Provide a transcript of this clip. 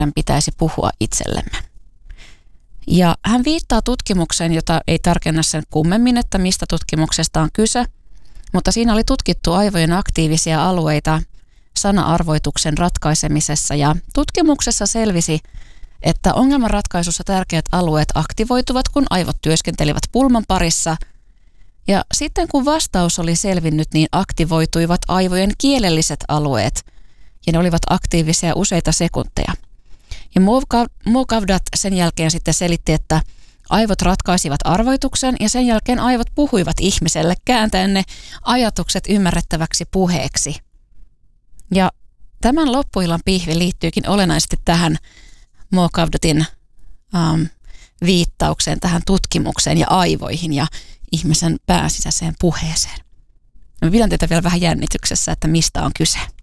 meidän pitäisi puhua itsellemme. Ja hän viittaa tutkimukseen, jota ei tarkenna sen kummemmin, että mistä tutkimuksesta on kyse, mutta siinä oli tutkittu aivojen aktiivisia alueita sana-arvoituksen ratkaisemisessa ja tutkimuksessa selvisi, että ongelmanratkaisussa tärkeät alueet aktivoituvat, kun aivot työskentelivät pulman parissa. Ja sitten kun vastaus oli selvinnyt, niin aktivoituivat aivojen kielelliset alueet ja ne olivat aktiivisia useita sekunteja. Ja Mokavdat sen jälkeen sitten selitti, että aivot ratkaisivat arvoituksen ja sen jälkeen aivot puhuivat ihmiselle kääntäen ne ajatukset ymmärrettäväksi puheeksi. Ja tämän loppuillan pihvi liittyykin olennaisesti tähän Mokavdatin viittaukseen, tähän tutkimukseen ja aivoihin ja ihmisen pääsisäiseen puheeseen. Mä pidän teitä vielä vähän jännityksessä, että mistä on kyse.